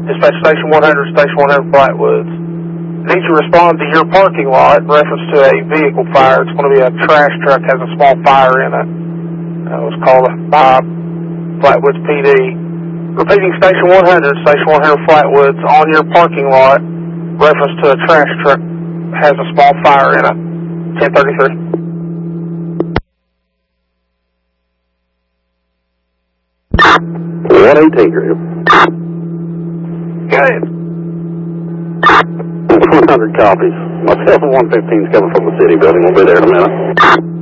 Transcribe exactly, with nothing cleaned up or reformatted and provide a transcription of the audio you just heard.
Dispatch Station one hundred, Station one hundred Flatwoods. Need to respond to your parking lot in reference to a vehicle fire. It's going to be a trash truck, has a small fire in it. Uh, it was called by Flatwoods P D. Repeating Station one hundred, Station one hundred Flatwoods, on your parking lot, reference to a trash truck, has a small fire in it. ten thirty-three. one eighteen, Graham. Go ahead. one hundred copies. Myself and one fifteen is coming from the city building. We'll be there in a minute.